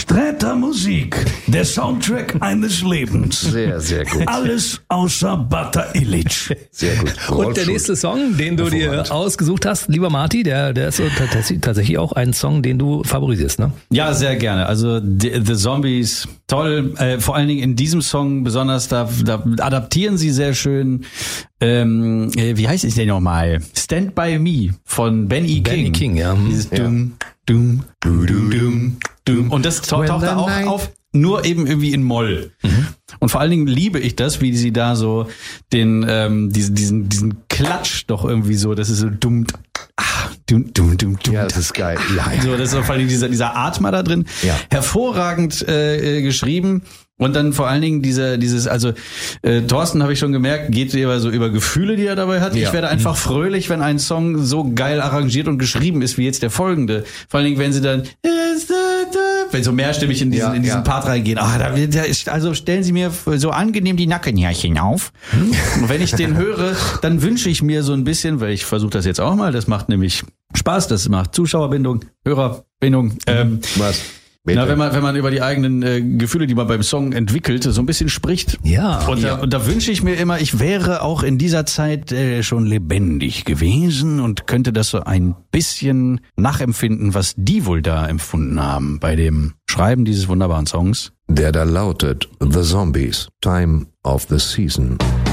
Sträter Musik, der Soundtrack eines Lebens. Sehr, sehr gut. Alles außer Bata Illich. Sehr gut. Und der nächste Song, den du dir ausgesucht hast, lieber Marty, der ist so tatsächlich auch ein Song, den du favorisierst, ne? Ja, sehr gerne. Also The Zombies, toll. Vor allen Dingen in diesem Song besonders, da adaptieren sie sehr schön. Wie heißt es denn nochmal? Stand By Me von Benny King. Benny King, ja. Dieses Dum, dum, dum, dum, dum, dum. Und das taucht da auch auf, nur eben irgendwie in Moll. Mhm. Und vor allen Dingen liebe ich das, wie sie da so diesen Klatsch doch irgendwie so, das ist so dumm, dum, dum, dum, dum. Ja, das ist geil. Ja. So, das ist vor allen Dingen dieser Atmer da drin. Ja. Hervorragend geschrieben. Und dann vor allen Dingen Thorsten, habe ich schon gemerkt, geht eher so über Gefühle, die er dabei hat. Ja. Ich werde einfach fröhlich, wenn ein Song so geil arrangiert und geschrieben ist, wie jetzt der folgende. Vor allen Dingen, wenn sie dann wenn so mehrstimmig in diesen Part reingehen. Also stellen Sie mir so angenehm die Nackenhärchen auf. Und wenn ich den höre, dann wünsche ich mir so ein bisschen, weil ich versuche das jetzt auch mal, das macht nämlich Spaß, das macht Zuschauerbindung, Hörerbindung. Was? Na, wenn man über die eigenen Gefühle, die man beim Song entwickelt, so ein bisschen spricht. Ja. Und da wünsche ich mir immer, ich wäre auch in dieser Zeit schon lebendig gewesen und könnte das so ein bisschen nachempfinden, was die wohl da empfunden haben bei dem Schreiben dieses wunderbaren Songs. Der da lautet The Zombies, Time of the Season.